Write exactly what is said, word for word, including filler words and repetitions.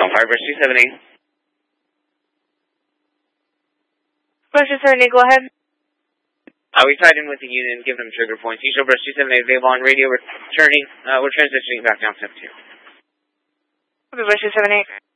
On Firebrush two seven eight. Brush two seven eight, go ahead. Uh, we tied in with the unit and given them trigger points. Usual Brush two seven eight available on radio. We're turning, uh, we're transitioning back down step two. Brush two seven eight.